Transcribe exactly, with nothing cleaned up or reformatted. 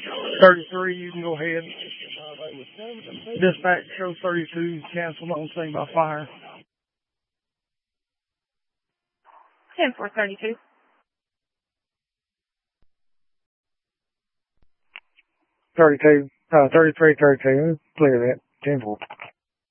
thirty-three, you can go ahead. Dispatch show thirty-two, canceled on scene by fire. ten four thirty-two. thirty-two, uh, thirty-three, thirty-two, clear that, ten four.